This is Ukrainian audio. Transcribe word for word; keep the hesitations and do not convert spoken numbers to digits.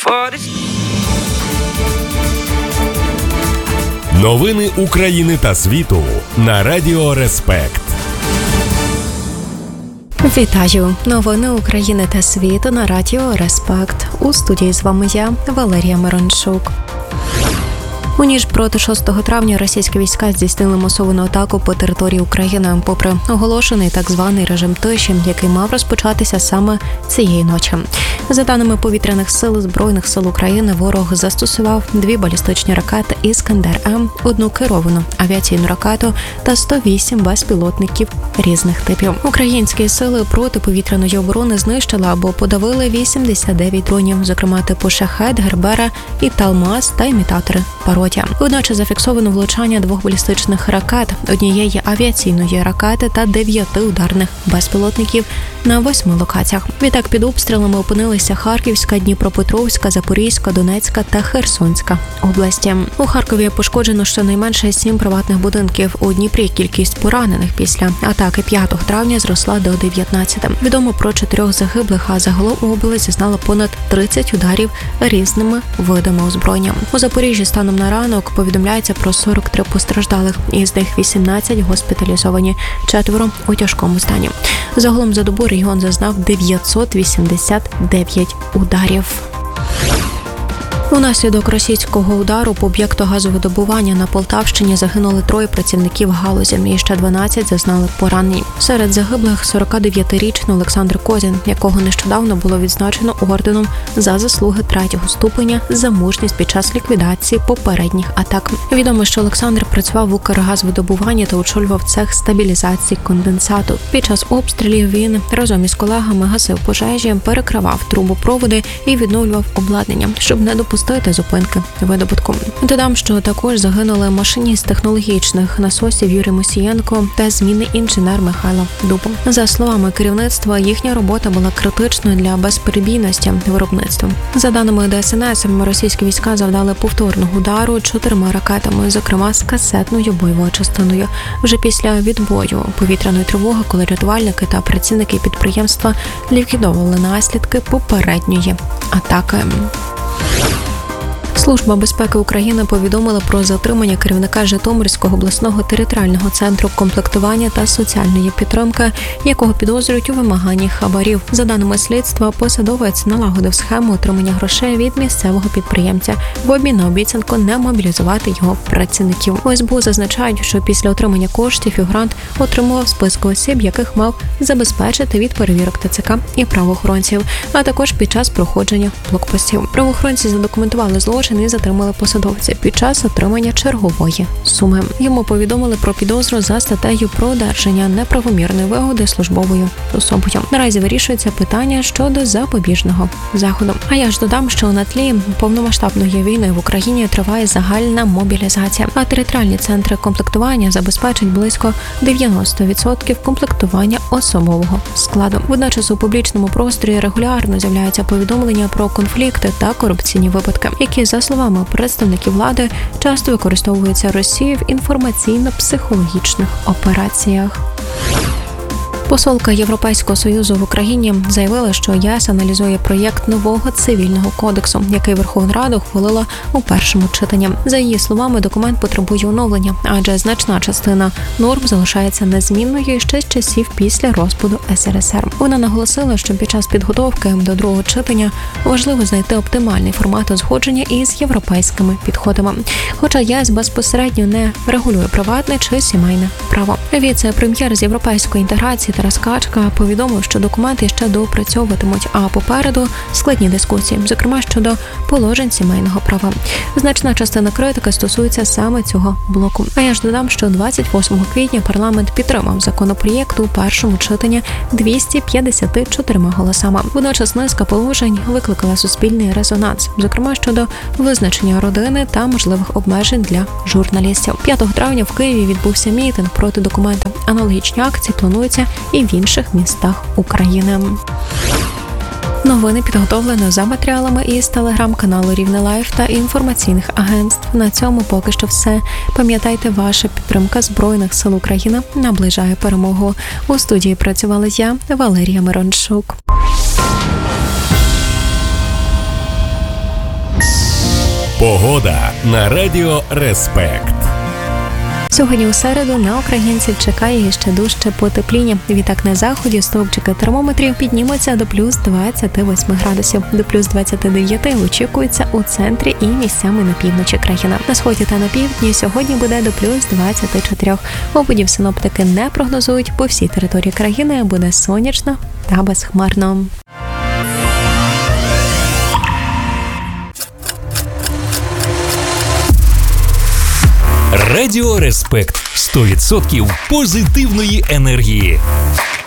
Новини України та світу на Радіо Респект. Вітаю! Новини України та світу на Радіо Респект. У студії з вами я, Валерія Мирончук. У ніч проти шостого травня російські війська здійснили масовану атаку по території України, попри оголошений так званий режим тиші, який мав розпочатися саме цієї ночі. За даними повітряних сил Збройних сил України, ворог застосував дві балістичні ракети «Іскандер-М», одну керовану авіаційну ракету та сто вісім безпілотників різних типів. Українські сили протиповітряної оборони знищили або подавили вісімдесят дев'ять дронів, зокрема типу «Шахед», «Гербера» і «Талмаз» та імітатори «Пароті». Одначе зафіксовано влучання двох балістичних ракет, однієї авіаційної ракети та дев'яти ударних безпілотників на восьми локаціях. Відтак під обстрілами опинилися Харківська, Дніпропетровська, Запорізька, Донецька та Херсонська області. У Харкові пошкоджено щонайменше сім приватних будинків. У Дніпрі кількість поранених після атаки п'ятого травня зросла до дев'ятнадцяти. Відомо про чотирьох загиблих, а загалом область зазнала понад тридцять ударів різними видами озброєння. У Запоріжжі станом на ранок повідомляється про сорок три постраждалих, із них вісімнадцять госпіталізовані, четверо у тяжкому стані. Загалом за добу регіон зазнав дев'ятсот вісімдесят дев'ять ударів. Унаслідок російського удару по об'єкту газовидобування на Полтавщині загинули троє працівників галузі, і ще дванадцять зазнали поранень. Серед загиблих сорокадев'ятирічний Олександр Козін, якого нещодавно було відзначено орденом за заслуги третього ступеня за мужність під час ліквідації попередніх атак. Відомо, що Олександр працював в Укргазвидобуванні та очолював цех стабілізації конденсату. Під час обстрілів він разом із колегами гасив пожежі, перекривав трубопроводи і відновлював обладнання, щоб не допустити зупинки видобутку. Додам, що також загинули машиніст технологічних насосів Юрій Мусієнко та змінний інженер Михайло Дубов. За словами керівництва, їхня робота була критичною для безперебійності виробництва. За даними Де Ес Ен Ес, російські війська завдали повторного удару чотирма ракетами, зокрема з касетною бойовою частиною. Вже після відбою повітряної тривоги, коли рятувальники та працівники підприємства ліквідовували наслідки попередньої атаки. Служба безпеки України повідомила про затримання керівника Житомирського обласного територіального центру комплектування та соціальної підтримки, якого підозрюють у вимаганні хабарів. За даними слідства, посадовець налагодив схему отримання грошей від місцевого підприємця в обмін на обіцянку не мобілізувати його працівників. У Ес Бу зазначають, що після отримання коштів фігурант отримував списки осіб, яких мав забезпечити від перевірок Те Це Ка і правоохоронців, а також під час проходження блокпостів. Правоохоронці задокументували злочин і затримали посадовця під час отримання чергової суми. Йому повідомили про підозру за статтею про одержання неправомірної вигоди службовою особою. Наразі вирішується питання щодо запобіжного заходу. А я ж додам, що на тлі повномасштабної війни в Україні триває загальна мобілізація, а територіальні центри комплектування забезпечать близько дев'яносто відсотків комплектування особового складу. Водночас у публічному просторі регулярно з'являються повідомлення про конфлікти та корупційні випадки, які, за словами представників влади, часто використовуються Росією в інформаційно-психологічних операціях. Посолка Європейського Союзу в Україні заявила, що ЄС аналізує проєкт нового цивільного кодексу, який Верховна Рада ухвалила у першому читанні. За її словами, документ потребує оновлення, адже значна частина норм залишається незмінною ще з часів після розпаду Ес Ер Ес Ер. Вона наголосила, що під час підготовки до другого читання важливо знайти оптимальний формат узгодження із європейськими підходами. Хоча ЄС безпосередньо не регулює приватне чи сімейне право. Віце-прем'єр з європейської інтеграції Тарас Качка повідомив, що документи ще доопрацьовуватимуть, а попереду складні дискусії, зокрема щодо положень сімейного права. Значна частина критики стосується саме цього блоку. А я ж додам, що двадцять восьмого квітня парламент підтримав законопроєкт у першому читанні двісті п'ятдесят чотирма голосами. Водночас низка положень викликала суспільний резонанс, зокрема щодо визначення родини та можливих обмежень для журналістів. п'ятого травня в Києві відбувся мітинг проти документу. Аналогічні акції плануються і в інших містах України. Новини підготовлено за матеріалами із телеграм-каналу Рівне Лайф та інформаційних агентств. На цьому поки що все. Пам'ятайте, ваша підтримка Збройних сил України наближає перемогу. У студії працювала я, Валерія Мирончук. Погода на Радіо Респект. Сьогодні у середу на українців чекає ще дужче потепління. Відтак на заході стовпчики термометрів піднімуться до плюс двадцять вісім градусів. До плюс двадцять дев'ять очікується у центрі і місцями на півночі країни. На сході та на півдні сьогодні буде до плюс двадцять чотири. Опадів синоптики не прогнозують. По всій території країни буде сонячно та безхмарно. Радіо Респект. сто відсотків позитивної енергії.